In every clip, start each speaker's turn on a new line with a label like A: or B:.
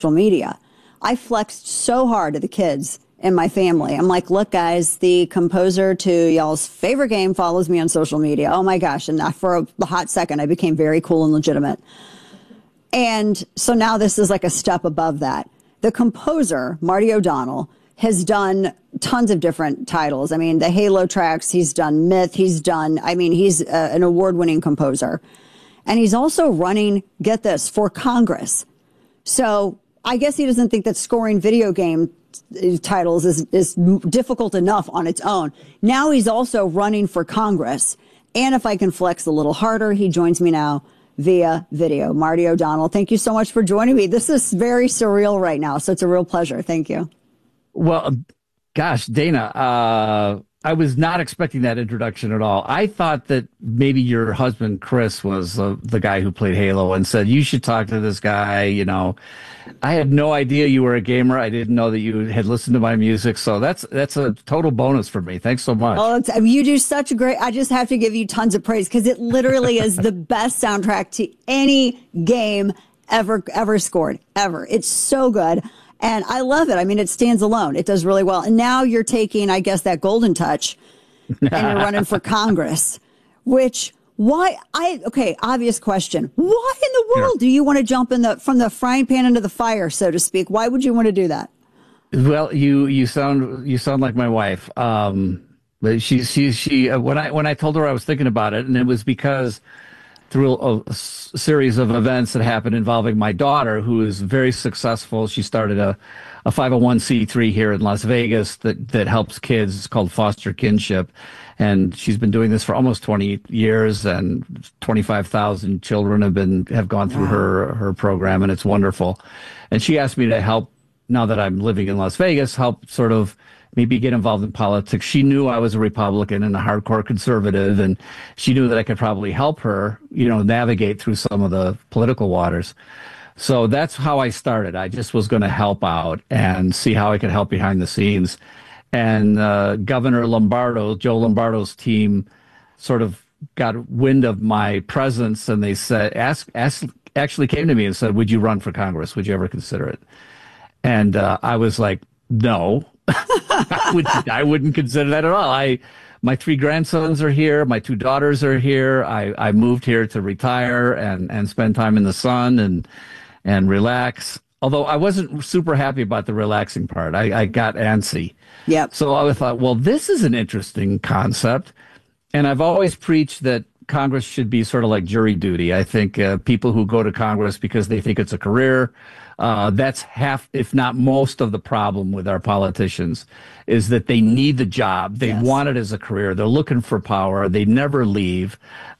A: media. I flexed so hard to the kids in my family. I'm like, look, guys, the composer to y'all's favorite game follows me on social media. Oh my gosh. And for a hot second, I became very cool and legitimate. And so now this is like a step above that. The composer, Marty O'Donnell, has done tons of different titles. I mean, the Halo tracks, he's done Myth, he's an award-winning composer. And he's also running, get this, for Congress. So I guess he doesn't think that scoring video game titles is difficult enough on its own. Now he's also running for Congress. And if I can flex a little harder, he joins me now via video. Marty O'Donnell, thank you so much for joining me. This is very surreal right now, so it's a real pleasure. Thank you.
B: Well, gosh, Dana, I was not expecting that introduction at all. I thought that maybe your husband, Chris, was the guy who played Halo and said, you should talk to this guy. You know, I had no idea you were a gamer. I didn't know that you had listened to my music. So that's a total bonus for me. Thanks so much.
A: Oh, you do such a great, I just have to give you tons of praise because it literally is the best soundtrack to any game ever scored, ever. It's so good. And I love it. I mean, it stands alone. It does really well. And now you're taking, I guess, that golden touch and you're running for Congress, obvious question. Why in the world do you want to jump from the frying pan into the fire, so to speak? Why would you want to do that?
B: Well, you sound like my wife. But she when I told her I was thinking about it, and it was because through a series of events that happened involving my daughter, who is very successful. She started a 501c3 here in Las Vegas that helps kids. It's called Foster Kinship. And she's been doing this for almost 20 years, and 25,000 children have gone through her program, and it's wonderful. And she asked me to help, now that I'm living in Las Vegas, help sort of maybe get involved in politics. She knew I was a Republican and a hardcore conservative, and she knew that I could probably help her, navigate through some of the political waters. So that's how I started. I just was going to help out and see how I could help behind the scenes. And Governor Lombardo, Joe Lombardo's team, sort of got wind of my presence, and they said, actually came to me and said, "Would you run for Congress? Would you ever consider it?" And I was like, "No." I wouldn't consider that at all. My 3 grandsons are here. My 2 daughters are here. I moved here to retire and spend time in the sun and relax. Although I wasn't super happy about the relaxing part. I got antsy.
A: Yep.
B: So I thought, well, this is an interesting concept. And I've always preached that Congress should be sort of like jury duty. I think people who go to Congress because they think it's a career, that's half, if not most, of the problem with our politicians, is that they need the job. They want it as a career. They're looking for power. They never leave.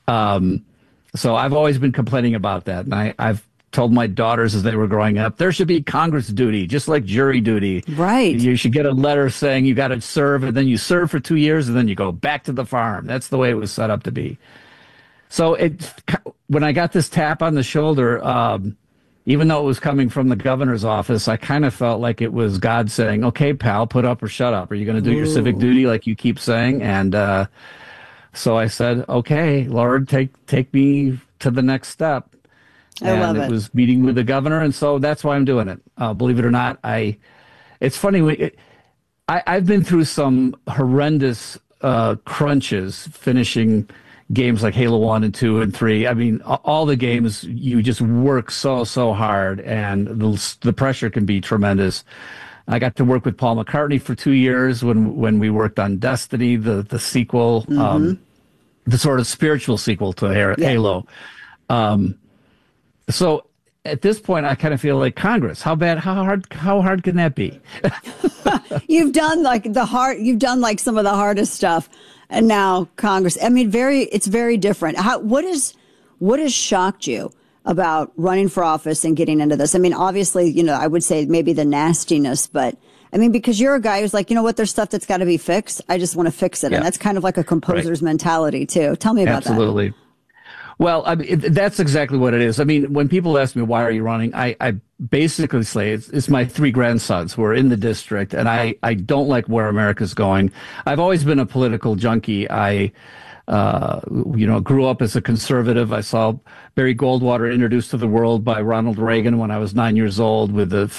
B: So I've always been complaining about that. And I've told my daughters as they were growing up, there should be Congress duty, just like jury duty.
A: Right.
B: You should get a letter saying you got to serve, and then you serve for 2 years, and then you go back to the farm. That's the way it was set up to be. So when I got this tap on the shoulder, even though it was coming from the governor's office, I kind of felt like it was God saying, "Okay, pal, put up or shut up. Are you going to do your civic duty like you keep saying?" And so I said, "Okay, Lord, take me to the next step."
A: I love it.
B: It was meeting with the governor, and so that's why I'm doing it. Believe it or not, it's funny. I've been through some horrendous crunches finishing games like Halo 1 and 2 and 3. I mean, all the games, you just work so hard, and the pressure can be tremendous. I got to work with Paul McCartney for 2 years when we worked on Destiny, the sequel, the sort of spiritual sequel to Halo. So at this point, I kind of feel like Congress. How hard can that be?
A: You've done like some of the hardest stuff, and now Congress. I mean, it's very different. What has shocked you about running for office and getting into this? I mean, obviously, I would say maybe the nastiness, but I mean, because you're a guy who's like, there's stuff that's got to be fixed. I just want to fix it. Yeah. And that's kind of like a composer's mentality too. Tell me about that.
B: Absolutely. Well, I mean, that's exactly what it is. I mean, when people ask me, why are you running? I basically say it's my 3 grandsons who are in the district, and I don't like where America's going. I've always been a political junkie. grew up as a conservative. I saw Barry Goldwater introduced to the world by Ronald Reagan when I was 9 years old with the